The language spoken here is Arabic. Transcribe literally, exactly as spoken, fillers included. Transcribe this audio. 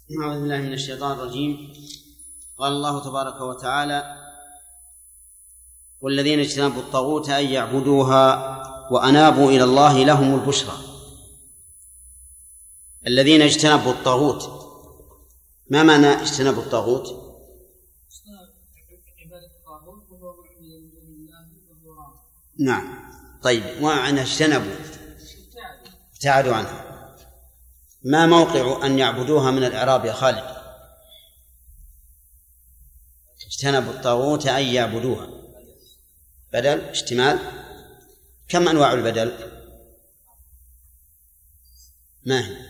أعوذ بالله من الشيطان الرجيم. قال الله تبارك وتعالى: والذين اجتنبوا الطاغوت أن يعبدوها وأنابوا إلى الله لهم البشرى. الذين اجتنبوا الطاغوت، ما معنى اجتنبوا الطاغوت؟ نعم. طيب، ومعنى اجتنبوا؟ ابتعدوا عنها. ما موقع أن يعبدوها من الإعراب يا خالد؟ اجتنبوا الطاغوت أن يعبدوها بدل اشتمال. كم أنواع البدل؟ ما هي؟